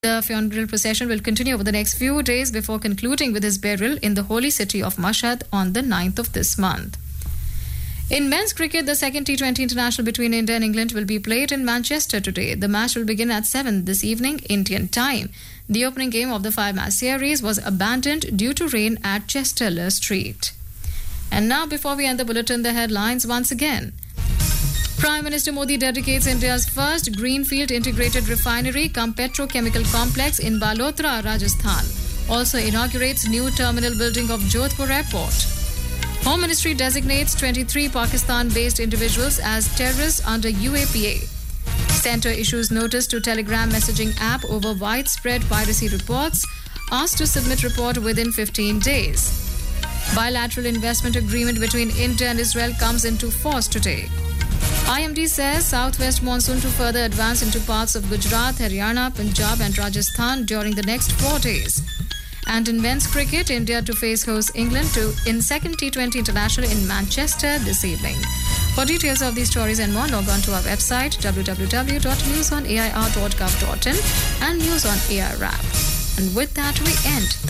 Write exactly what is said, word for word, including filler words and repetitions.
The funeral procession will continue over the next few days before concluding with his burial in the holy city of Mashhad on the ninth of this month. In men's cricket, the second T twenty international between India and England will be played in Manchester today. The match will begin at seven this evening, Indian time. The opening game of the five-match series was abandoned due to rain at Chester Street. And now, before we end the bulletin, the headlines once again. Prime Minister Modi dedicates India's first greenfield integrated refinery cum petrochemical complex in Balotra, Rajasthan. Also inaugurates new terminal building of Jodhpur Airport. Home Ministry designates twenty-three Pakistan-based individuals as terrorists under U A P A. Centre issues notice to Telegram messaging app over widespread piracy reports, asked to submit report within fifteen days. Bilateral investment agreement between India and Israel comes into force today. I M D says southwest monsoon to further advance into parts of Gujarat, Haryana, Punjab and Rajasthan during the next four days. And in men's cricket, India to face host England to in second T twenty International in Manchester this evening. For details of these stories and more, log on to our website w w w dot news on a i r dot gov dot in and News on A I R app. And with that, we end